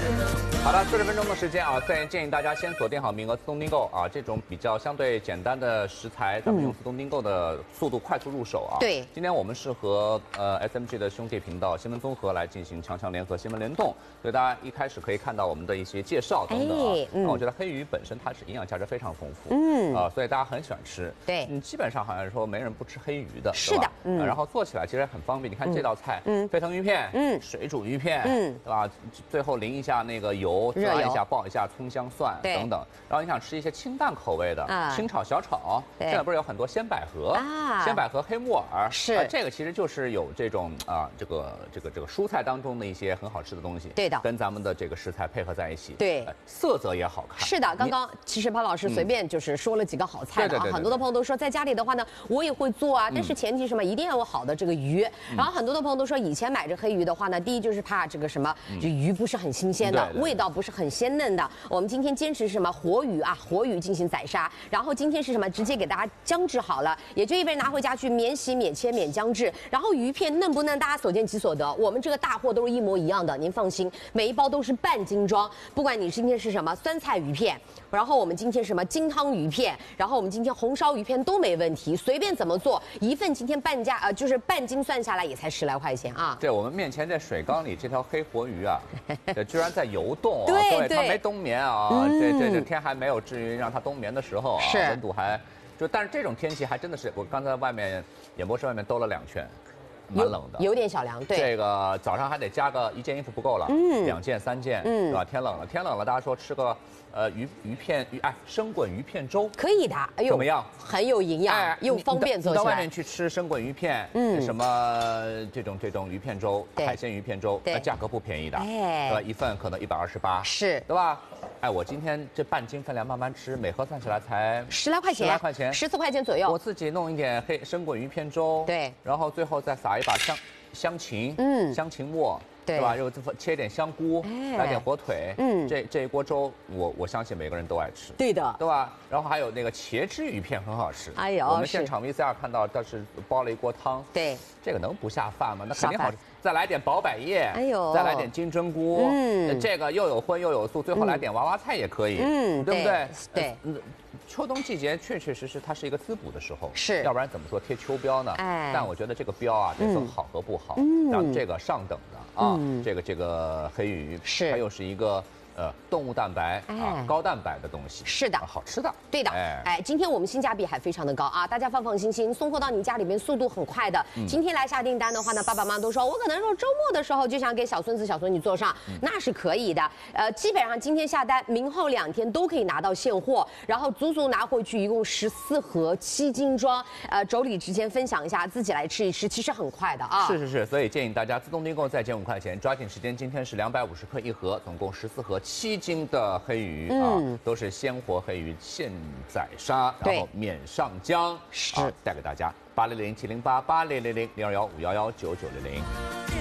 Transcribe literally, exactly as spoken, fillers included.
好了，四十分钟的时间啊，建建议大家先锁定好名额，自动订购啊。这种比较相对简单的食材，咱们用自动订购的速度快速入手啊。 对， 今天我们是和呃 S M G 的兄弟频道新闻综合来进行强强联合新闻联动，所以大家一开始可以看到我们的一些介绍等等啊。 哎嗯、 那我觉得黑鱼本身它是营养价值非常丰富， 嗯啊，所以大家很喜欢吃。 对， 嗯，基本上好像说没人不吃黑鱼的， 是的， 嗯、啊。然后做起来其实很方便，你看这道菜，嗯，沸腾鱼片，嗯，水煮鱼片，嗯，对吧？最后淋一下那个油，滋一下。爆一下葱姜蒜等等，然后你想吃一些清淡口味的，啊、清炒小炒，现在不是有很多鲜百合啊，鲜百合黑木耳， 是、 啊、这个其实就是有这种啊这个这个这个蔬菜当中的一些很好吃的东西， 对的， 跟咱们的这个食材配合在一起， 对， 呃、色泽也好看。 是的，刚刚其实潘老师随便就是说了几个好菜的啊，很多的朋友都说在家里的话呢，我也会做啊，但是前提什么，一定要有好的这个鱼。嗯、然后很多的朋友都说，以前买这黑鱼的话呢，第一就是怕这个什么，就鱼不是很新鲜的， 对对对味道不是很鲜嫩的。我们今天坚持什么活鱼啊，活鱼进行宰杀，然后今天是什么，直接给大家姜制好了，也就意味着拿回家去免洗、免切、免姜制。然后鱼片嫩不嫩，大家所见即所得。我们这个大货都是一模一样的，您放心，每一包都是半斤装。不管你今天是什么酸菜鱼片，然后我们今天什么金汤鱼片，然后我们今天红烧鱼片都没问题，随便怎么做，一份今天半价呃就是半斤算下来也才十来块钱啊。 对，我们面前这水缸里这条黑活鱼啊，这居然在游动啊， 对各位，它没冬眠啊。啊， 嗯、 这这这天还没有至于让它冬眠的时候啊， 是温度还就，但是这种天气还真的是，我刚才外面演播室外面兜了两圈，蛮冷的， 有, 有点小凉。对， 这个早上还得加个一件衣服不够了，嗯，两件三件，嗯，对吧？天冷了，天冷了，大家说吃个呃鱼鱼片鱼哎生滚鱼片粥可以的，哎呦， 怎么样？ 很有营养，哎、又方便做起来。 你到外面去吃生滚鱼片，嗯，什么这种这种鱼片粥，海鲜鱼片粥，那价格不便宜的，哎，对吧？一份可能一百二十八， 是， 对吧？哎，我今天这半斤分量慢慢吃，每盒算起来才十来块钱， 十来块钱， 十四块钱左右。 我自己弄一点黑生滚鱼片粥， 对， 然后最后再撒一把香香芹，嗯，香芹末。对吧？又切点香菇，哎、来点火腿，嗯，这这一锅粥，我我相信每个人都爱吃。 对的， 对吧？然后还有那个茄汁鱼片很好吃。 哎呦， 我们现场 V C R 看到，它是煲了一锅汤。 对， 这个能不下饭吗？那肯定好吃。再来点薄百叶， 哎呦， 再来点金针菇，嗯，这个又有荤又有素，最后来点娃娃菜也可以，嗯，对不对？ 对。 嗯，秋冬季节确确实实它是一个滋补的时候， 是， 要不然怎么说贴秋膘呢？哎，但我觉得这个膘啊得分好和不好， 嗯， 然后这个上等的啊，这个这个黑鱼是， 它又是一个。呃，动物蛋白啊，高蛋白的东西是的， 好吃的， 对的，哎，哎，今天我们性价比还非常的高啊，大家放放心心，送货到你家里面速度很快的。今天来下订单的话呢，爸爸妈妈都说，我可能说周末的时候就想给小孙子、小孙女做上，那是可以的。呃，基本上今天下单，明后两天都可以拿到现货，然后足足拿回去一共十四盒七斤装。呃，妯娌之间分享一下，自己来吃一吃，其实很快的啊。 是是是，所以建议大家自动订购再减五块钱，抓紧时间，今天是两百五十克一盒，总共十四盒。七斤的黑鱼啊，嗯、都是鲜活黑鱼，现宰杀，然后免上浆， 是、 啊、带给大家八零零七零八八零零零零二幺五幺幺九九零零。